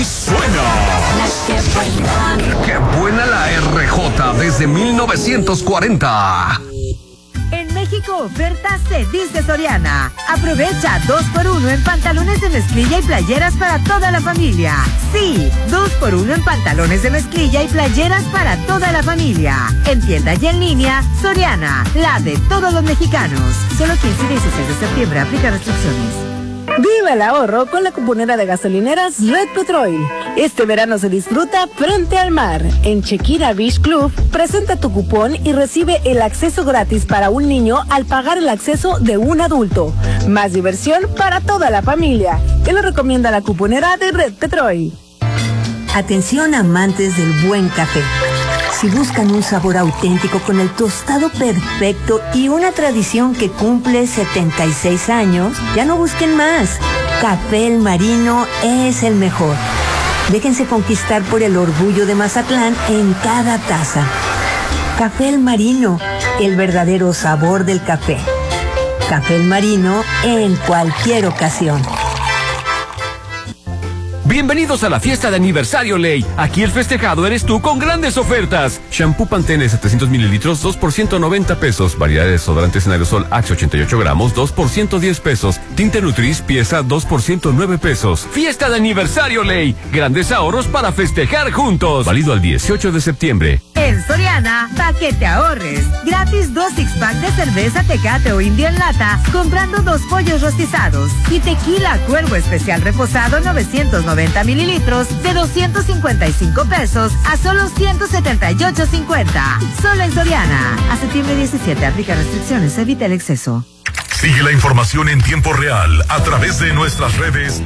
así suena. ¡Qué buena la RJ desde 1940! En México, oferta se dice Soriana. Aprovecha 2x1 en pantalones de mezclilla y playeras para toda la familia. Sí, 2x1 en pantalones de mezclilla y playeras para toda la familia. En tienda y en línea, Soriana, la de todos los mexicanos. Solo 15 y 16 de septiembre, aplica restricciones. Viva el ahorro con la cuponera de gasolineras Red Petrol. Este verano se disfruta frente al mar. En Chequira Beach Club, presenta tu cupón y recibe el acceso gratis para un niño al pagar el acceso de un adulto. Más diversión para toda la familia. Te lo recomienda la cuponera de Red Petrol. Atención amantes del buen café. Si buscan un sabor auténtico con el tostado perfecto y una tradición que cumple 76 años, ya no busquen más. Café El Marino es el mejor. Déjense conquistar por el orgullo de Mazatlán en cada taza. Café El Marino, el verdadero sabor del café. Café El Marino en cualquier ocasión. Bienvenidos a la fiesta de aniversario Ley. Aquí el festejado eres tú con grandes ofertas. Shampoo Pantene 700 mililitros, 2 por 190 pesos. Variedad de desodorantes en aerosol Axe 88 gramos, 2 por 110 pesos. Tinte Nutris, pieza 2 por 109 pesos. Fiesta de aniversario Ley. Grandes ahorros para festejar juntos. Válido al 18 de septiembre. En Soriana, pa' que te ahorres. Gratis 2 six-pack de cerveza Tecate o India en lata, comprando 2 pollos rostizados. Y tequila Cuervo Especial reposado 990 mililitros de 255 pesos a solo 178.50. Solo en Soriana. A septiembre 17, aplica restricciones, evita el exceso. Sigue la información en tiempo real a través de nuestras redes.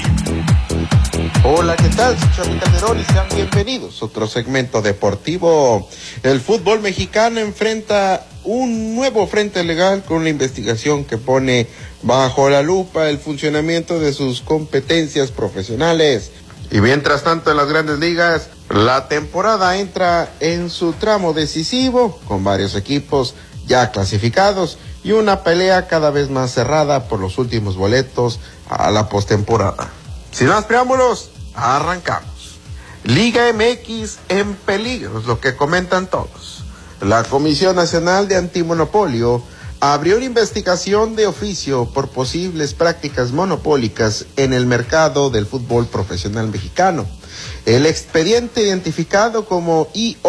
Hola, ¿qué tal? Soy Xavi Calderón y sean bienvenidos a otro segmento deportivo. El fútbol mexicano enfrenta un nuevo frente legal con una investigación que pone bajo la lupa el funcionamiento de sus competencias profesionales. Y mientras tanto, en las grandes ligas, la temporada entra en su tramo decisivo, con varios equipos ya clasificados y una pelea cada vez más cerrada por los últimos boletos a la postemporada. Sin más preámbulos, arrancamos. Liga MX en peligro, es lo que comentan todos. La Comisión Nacional de Antimonopolio abrió una investigación de oficio por posibles prácticas monopólicas en el mercado del fútbol profesional mexicano. El expediente, identificado como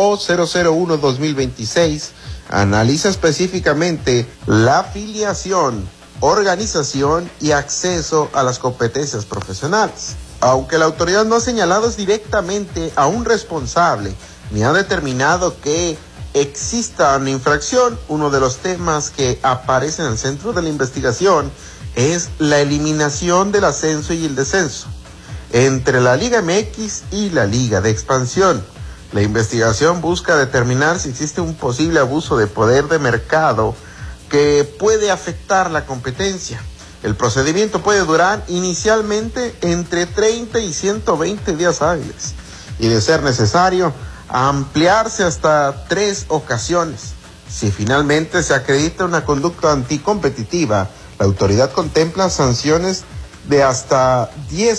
IO001-2026, analiza específicamente la afiliación, organización y acceso a las competencias profesionales. Aunque la autoridad no ha señalado directamente a un responsable ni ha determinado que exista una infracción, uno de los temas que aparece en el centro de la investigación es la eliminación del ascenso y el descenso entre la Liga MX y la Liga de Expansión. La investigación busca determinar si existe un posible abuso de poder de mercado que puede afectar la competencia. El procedimiento puede durar inicialmente entre 30 y 120 días hábiles y, de ser necesario, ampliarse hasta 3 ocasiones. Si finalmente se acredita una conducta anticompetitiva, la autoridad contempla sanciones de hasta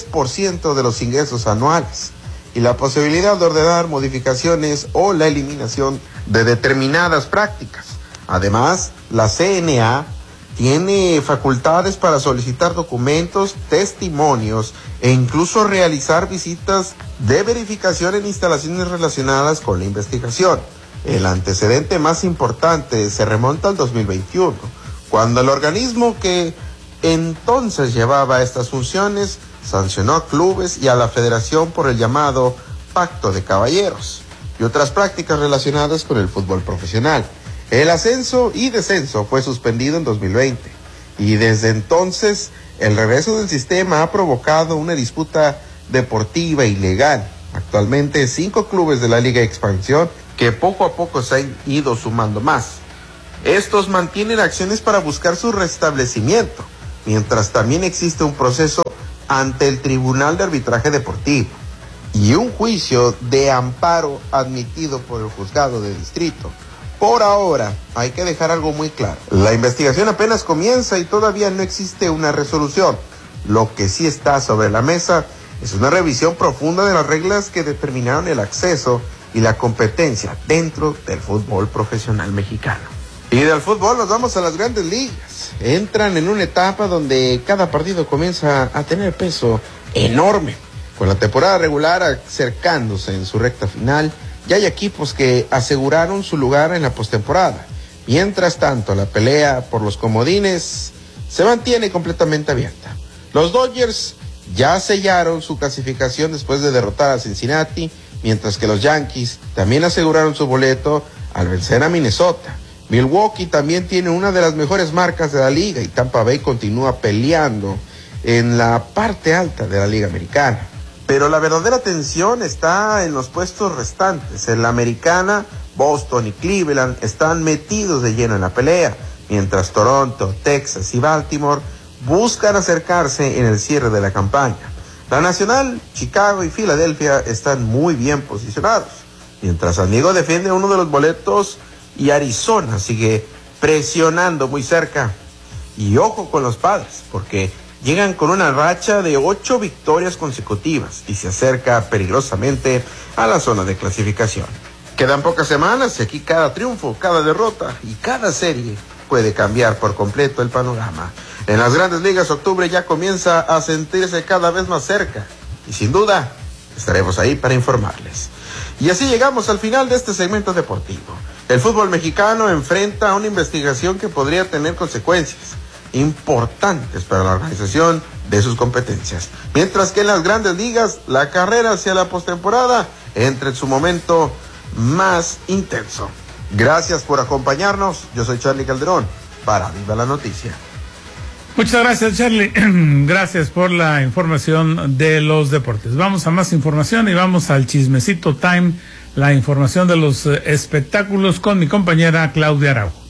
10% de los ingresos anuales y la posibilidad de ordenar modificaciones o la eliminación de determinadas prácticas. Además, la CNA tiene facultades para solicitar documentos, testimonios e incluso realizar visitas de verificación en instalaciones relacionadas con la investigación. El antecedente más importante se remonta al 2021, cuando el organismo que entonces llevaba estas funciones sancionó a clubes y a la federación por el llamado Pacto de Caballeros y otras prácticas relacionadas con el fútbol profesional. El ascenso y descenso fue suspendido en 2020 y desde entonces el regreso del sistema ha provocado una disputa deportiva y legal. Actualmente 5 clubes de la Liga de Expansión que poco a poco se han ido sumando más. Estos mantienen acciones para buscar su restablecimiento, mientras también existe un proceso ante el Tribunal de Arbitraje Deportivo y un juicio de amparo admitido por el juzgado de distrito. Por ahora, hay que dejar algo muy claro. La investigación apenas comienza y todavía no existe una resolución. Lo que sí está sobre la mesa es una revisión profunda de las reglas que determinaron el acceso y la competencia dentro del fútbol profesional mexicano. Y del fútbol nos vamos a las grandes ligas. Entran en una etapa donde cada partido comienza a tener peso enorme. Con la temporada regular acercándose en su recta final, ya hay equipos que aseguraron su lugar en la postemporada. Mientras tanto, la pelea por los comodines se mantiene completamente abierta. Los Dodgers ya sellaron su clasificación después de derrotar a Cincinnati, mientras que los Yankees también aseguraron su boleto al vencer a Minnesota. Milwaukee también tiene una de las mejores marcas de la liga y Tampa Bay continúa peleando en la parte alta de la Liga Americana. Pero la verdadera tensión está en los puestos restantes. En la Americana, Boston y Cleveland están metidos de lleno en la pelea, mientras Toronto, Texas y Baltimore buscan acercarse en el cierre de la campaña. La Nacional, Chicago y Filadelfia están muy bien posicionados, mientras San Diego defiende uno de los boletos y Arizona sigue presionando muy cerca. Y ojo con los Padres, porque llegan con una racha de 8 victorias consecutivas y se acerca peligrosamente a la zona de clasificación. Quedan pocas semanas y aquí cada triunfo, cada derrota y cada serie puede cambiar por completo el panorama. En las grandes ligas, octubre ya comienza a sentirse cada vez más cerca y sin duda estaremos ahí para informarles. Y así llegamos al final de este segmento deportivo. El fútbol mexicano enfrenta una investigación que podría tener consecuencias importantes para la organización de sus competencias. Mientras que en las grandes ligas, la carrera hacia la postemporada entra en su momento más intenso. Gracias por acompañarnos. Yo soy Charlie Calderón para Viva la Noticia. Muchas gracias, Charlie. Gracias por la información de los deportes. Vamos a más información y vamos al Chismecito Time, la información de los espectáculos con mi compañera Claudia Araujo.